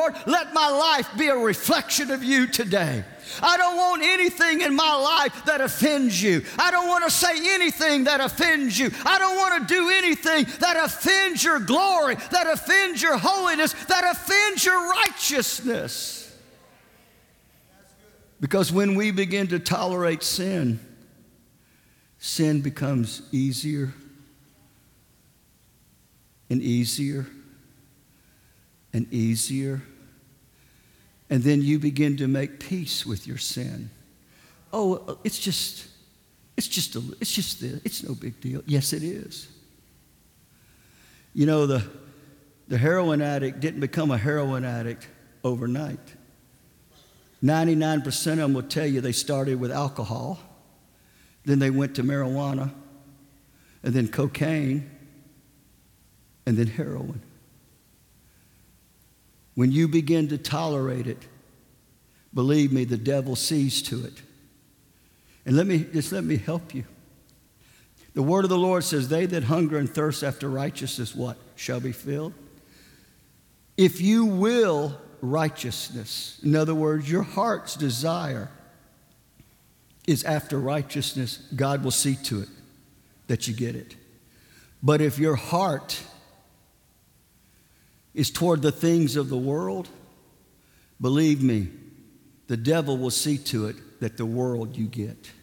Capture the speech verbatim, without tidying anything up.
Lord, let my life be a reflection of you today. I don't want anything in my life that offends you. I don't want to say anything that offends you. I don't want to do anything that offends your glory, that offends your holiness, that offends your righteousness. Because when we begin to tolerate sin, sin becomes easier and easier and easier. And then you begin to make peace with your sin. Oh, it's just, it's just, a, it's just this. It's no big deal. Yes, it is. You know, the, the heroin addict didn't become a heroin addict overnight. ninety-nine percent of them will tell you they started with alcohol, then they went to marijuana, and then cocaine, and then heroin. When you begin to tolerate it, believe me, the devil sees to it. And let me just let me help you. The word of the Lord says, they that hunger and thirst after righteousness, what? Shall be filled. If you will righteousness, in other words, your heart's desire is after righteousness, God will see to it that you get it. But if your heart is toward the things of the world, believe me, the devil will see to it that the world you get.